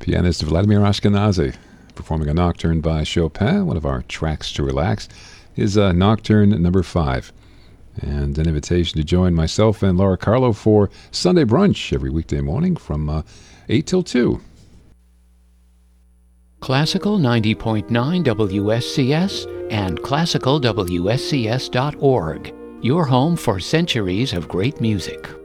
Pianist Vladimir Ashkenazy performing a nocturne by Chopin, one of our tracks to relax, is Nocturne number 5. And an invitation to join myself and Laura Carlo for Sunday brunch every weekday morning from 8 till 2. Classical 90.9 WSCS and classicalwscs.org, your home for centuries of great music.